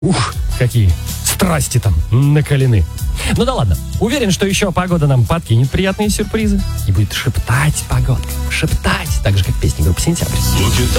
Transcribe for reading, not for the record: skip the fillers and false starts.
Ух, какие страсти там накалены. Ну да ладно, уверен, что еще погода нам подкинет приятные сюрпризы. И будет шептать погодка, шептать, так же, как песня группы «Сентябрь». Звуки